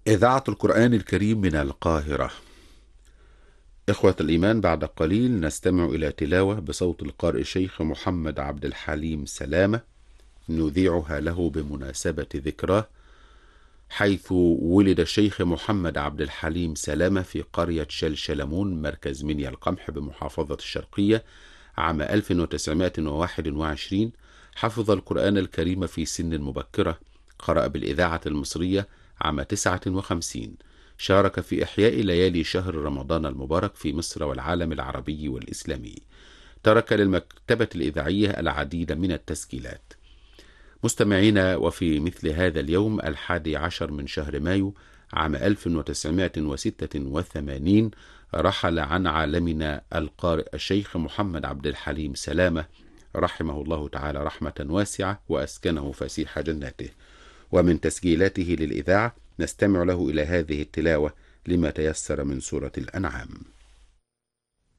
إذاعة القرآن الكريم من القاهرة. إخوة الإيمان، بعد قليل نستمع إلى تلاوة بصوت القارئ الشيخ محمد عبد الحليم سلامة، نذيعها له بمناسبة ذكراه، حيث ولد الشيخ محمد عبد الحليم سلامة في قرية شلشلمون مركز منيا القمح بمحافظة الشرقية عام 1921. حفظ القرآن الكريم في سن مبكرة، قرأ بالإذاعة المصرية عام 59. شارك في إحياء ليالي شهر رمضان المبارك في مصر والعالم العربي والإسلامي. ترك للمكتبة الإذاعية العديد من التسجيلات. مستمعينا، وفي مثل هذا اليوم 11 من شهر مايو عام 1986 رحل عن عالمنا القارئ الشيخ محمد عبد الحليم سلامة، رحمه الله تعالى رحمة واسعة وأسكنه فسيح جناته. ومن تسجيلاته للإذاعة نستمع له إلى هذه التلاوة لما تيسر من سورة الأنعام.